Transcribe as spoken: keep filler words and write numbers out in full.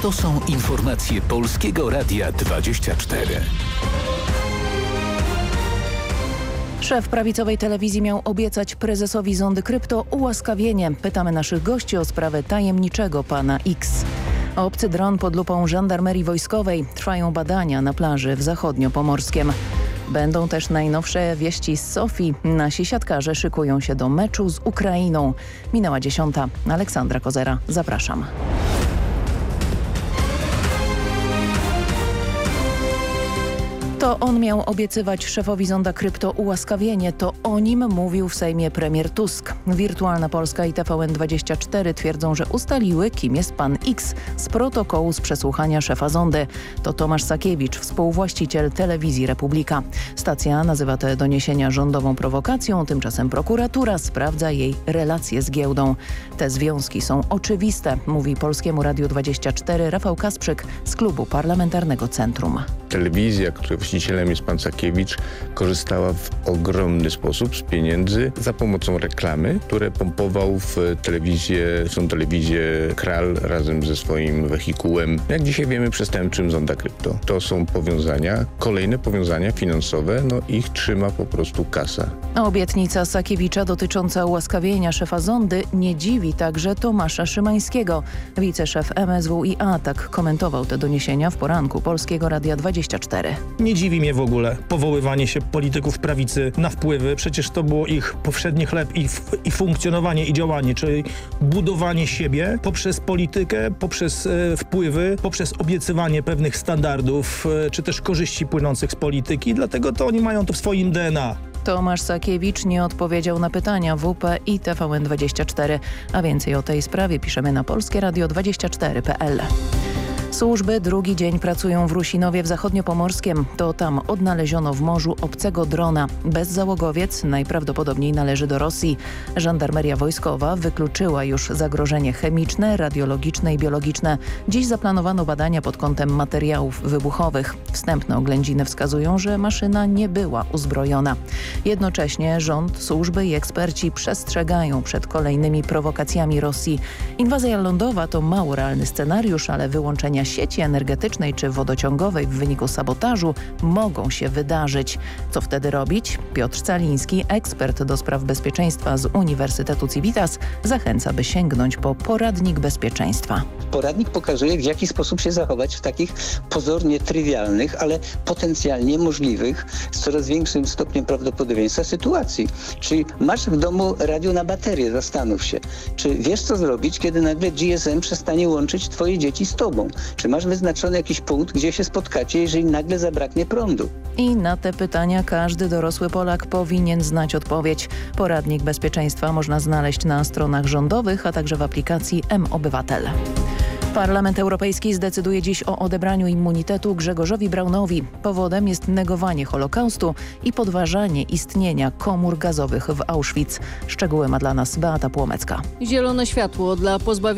To są informacje Polskiego Radia dwadzieścia cztery. Szef prawicowej telewizji miał obiecać prezesowi Zondy Krypto ułaskawienie. Pytamy naszych gości o sprawę tajemniczego pana X. Obcy dron pod lupą żandarmerii wojskowej. Trwają badania na plaży w Zachodniopomorskiem. Będą też najnowsze wieści z Sofii. Nasi siatkarze szykują się do meczu z Ukrainą. Minęła dziesiąta. Aleksandra Kozera. Zapraszam. To on miał obiecywać szefowi Zonda Krypto ułaskawienie. To o nim mówił w Sejmie premier Tusk. Wirtualna Polska i T V N dwadzieścia cztery twierdzą, że ustaliły, kim jest pan X z protokołu z przesłuchania szefa Zondy. To Tomasz Sakiewicz, współwłaściciel telewizji Republika. Stacja nazywa te doniesienia rządową prowokacją, tymczasem prokuratura sprawdza jej relacje z giełdą. Te związki są oczywiste, mówi Polskiemu Radiu dwadzieścia cztery Rafał Kasprzyk z klubu parlamentarnego Centrum. Telewizja, której właścicielem jest pan Sakiewicz, korzystała w ogromny sposób z pieniędzy za pomocą reklamy, które pompował w telewizję, w tą telewizję Kral razem ze swoim wehikułem, jak dzisiaj wiemy, przestępczym Zonda Krypto. To są powiązania, kolejne powiązania finansowe, no ich trzyma po prostu kasa. Obietnica Sakiewicza dotycząca ułaskawienia szefa Zondy nie dziwi także Tomasza Szymańskiego. Wiceszef M S W i A tak komentował te doniesienia w poranku Polskiego Radia dwadzieścia cztery. Nie dziwi mnie w ogóle powoływanie się polityków prawicy na wpływy. Przecież to było ich powszedni chleb i, i funkcjonowanie i działanie, czyli budowanie siebie poprzez politykę, poprzez e, wpływy, poprzez obiecywanie pewnych standardów, e, czy też korzyści płynących z polityki. Dlatego to oni mają to w swoim D N A. Tomasz Sakiewicz nie odpowiedział na pytania W P i T V N dwadzieścia cztery. A więcej o tej sprawie piszemy na polskie radio dwadzieścia cztery kropka p l. Służby drugi dzień pracują w Rusinowie w Zachodniopomorskiem. To tam odnaleziono w morzu obcego drona. Bezzałogowiec najprawdopodobniej należy do Rosji. Żandarmeria wojskowa wykluczyła już zagrożenie chemiczne, radiologiczne i biologiczne. Dziś zaplanowano badania pod kątem materiałów wybuchowych. Wstępne oględziny wskazują, że maszyna nie była uzbrojona. Jednocześnie rząd, służby i eksperci przestrzegają przed kolejnymi prowokacjami Rosji. Inwazja lądowa to mało realny scenariusz, ale wyłączenia sieci energetycznej czy wodociągowej w wyniku sabotażu mogą się wydarzyć. Co wtedy robić? Piotr Caliński, ekspert do spraw bezpieczeństwa z Uniwersytetu Civitas, zachęca, by sięgnąć po poradnik bezpieczeństwa. Poradnik pokazuje, w jaki sposób się zachować w takich pozornie trywialnych, ale potencjalnie możliwych, z coraz większym stopniem prawdopodobieństwa sytuacji. Czyli masz w domu radio na baterię, zastanów się. Czy wiesz, co zrobić, kiedy nagle G S M przestanie łączyć twoje dzieci z tobą? Czy masz wyznaczony jakiś punkt, gdzie się spotkacie, jeżeli nagle zabraknie prądu? I na te pytania każdy dorosły Polak powinien znać odpowiedź. Poradnik bezpieczeństwa można znaleźć na stronach rządowych, a także w aplikacji M-Obywatel. Parlament Europejski zdecyduje dziś o odebraniu immunitetu Grzegorzowi Braunowi. Powodem jest negowanie Holokaustu i podważanie istnienia komór gazowych w Auschwitz. Szczegóły ma dla nas Beata Płomecka. Zielone światło dla pozbawienia